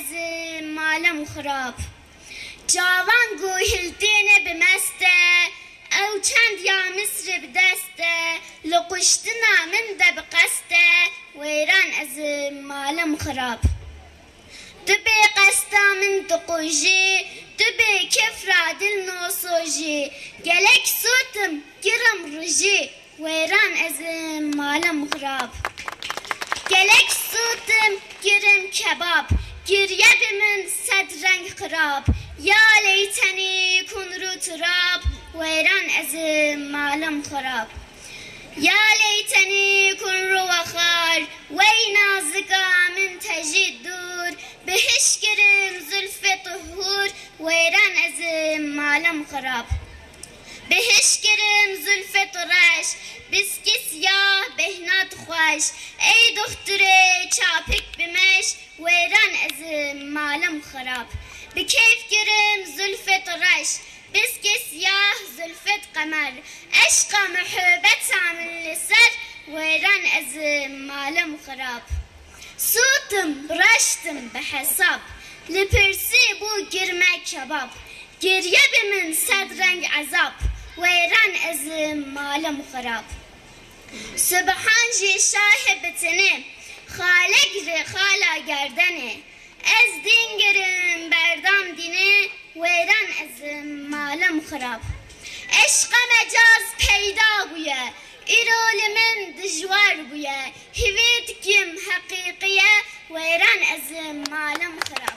ez malem xirab. Cavan guhiltêne bi meste, ew çend ya Misrê bi deste, li kuştina min de bi qeste, wêran ez malem xirab. Tu bê qesta min diqujî, tu bê kefra dil nosojî, gelek sotim girim rijî, wêran ez malem xirab. Gelek sotim girim kebab, giriye bi min sed reng xirab, ya leytenî kun ru turab, wêran ez malem xirab. Ya leytenî kun ru xar, wey nazika min tejî dur, bihiş girim zülfê tuhur, wêran ez malem xirab. Bihiş girim zülfê tu reş, biskî siyah behnat xweş, ey doxturê çapik bimeş, wêran ez malem xirab. Bi keyf girim zülfê tu reş, biskî siyah zülfê qemer, eşqa muhebeta min li ser, wêran ez malem xirab. Sotim reştim bi hesab, li pirsî bû girme kebab, giriye bi min sed reng ezab, wêran ez malem xirab. Subhan jî şahê bitinê, xale girê xala gerdenê, ez dîn girim berdam dînê, wêran ez malem xirab. Eşqa mecaz peyda bûye, îro li min dijwar bûye, hîvê dikim heqîqiye, wêran ez malem xirab.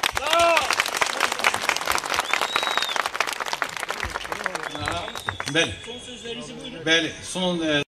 Beli. Son sözlerinizi buyurun. Beli. Son